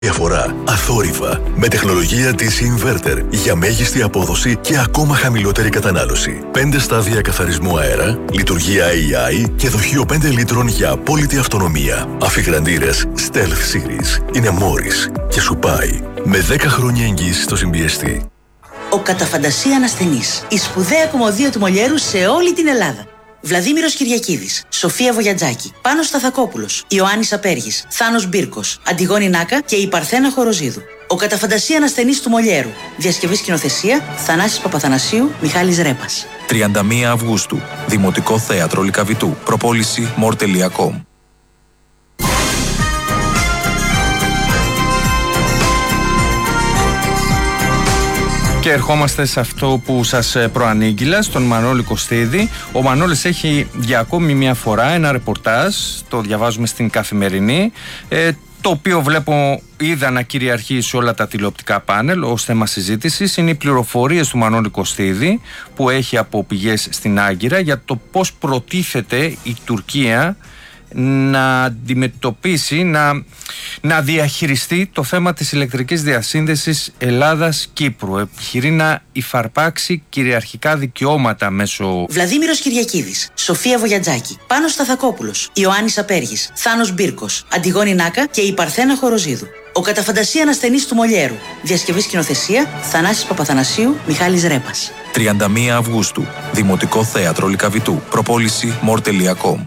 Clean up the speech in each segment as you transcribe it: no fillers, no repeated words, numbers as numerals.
Διαφορά αθόρυβα με τεχνολογία της Inverter για μέγιστη απόδοση και ακόμα χαμηλότερη κατανάλωση. 5 στάδια καθαρισμού αέρα, λειτουργία AI και δοχείο 5 λίτρων για απόλυτη αυτονομία. Αφιγραντήρες Stealth Series. Είναι Morris και σου πάει με 10 χρόνια εγγύηση στο συμπιεστή. Ο κατά φαντασία ασθενής. Η σπουδαία κομμωδία του Μολιέρου σε όλη την Ελλάδα. Βλαδίμηρος Κυριακίδης, Σοφία Βογιατζάκη, Πάνος Σταθακόπουλος, Ιωάννης Απέργης, Θάνος Μπύρκος, Αντιγόνη Νάκα και η Παρθένα Χοροζίδου. Ο κατά φαντασία ασθενής του Μολιέρου. Διασκευή σκηνοθεσία Θανάσης Παπαθανασίου, Μιχάλης Ρέπας. 31 Αυγούστου. Δημοτικό Θέατρο Λυκαβητού. Προπόληση more.com. Και ερχόμαστε σε αυτό που σας προανήγγειλα, στον Μανώλη Κωστίδη. Ο Μανώλης έχει για ακόμη μια φορά ένα ρεπορτάζ, το διαβάζουμε στην Καθημερινή, το οποίο είδα να κυριαρχεί σε όλα τα τηλεοπτικά πάνελ ως θέμα συζήτησης. Είναι οι πληροφορίες του Μανώλη Κωστίδη που έχει από πηγές στην Άγκυρα για το πώς προτίθεται η Τουρκία να αντιμετωπίσει, να διαχειριστεί το θέμα της ηλεκτρικής διασύνδεσης Ελλάδας-Κύπρου. Επιχειρεί να υφαρπάξει κυριαρχικά δικαιώματα μέσω... Βλαδίμηρος Κυριακίδης, Σοφία Βογιατζάκη, Πάνος Σταθακόπουλος, Ιωάννης Απέργης, Θάνος Μπύρκος, Αντιγόνη Νάκα και η Παρθένα Χοροζίδου. Ο κατά φαντασία ασθενής του Μολιέρου. Διασκευή σκηνοθεσία Θανάσης Παπαθανασίου, Μιχάλης Ρέπας. 31 Αυγούστου. Δημοτικό Θέατρο Λυκαβητού. Προπόληση more.com.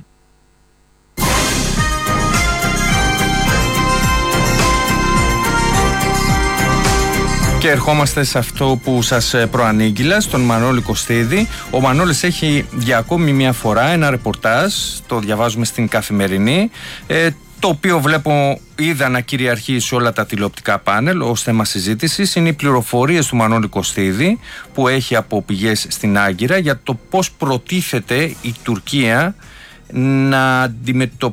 Και ερχόμαστε σε αυτό που σας προανήγγειλα, στον Μανώλη Κωστίδη. Ο Μανώλης έχει για ακόμη μια φορά ένα ρεπορτάζ, το διαβάζουμε στην Καθημερινή, το οποίο είδα να κυριαρχεί σε όλα τα τηλεοπτικά πάνελ ως θέμα συζήτησης. Είναι οι πληροφορίες του Μανώλη Κωστίδη που έχει από πηγές στην Άγκυρα για το πώς προτίθεται η Τουρκία να αντιμετωπίσει,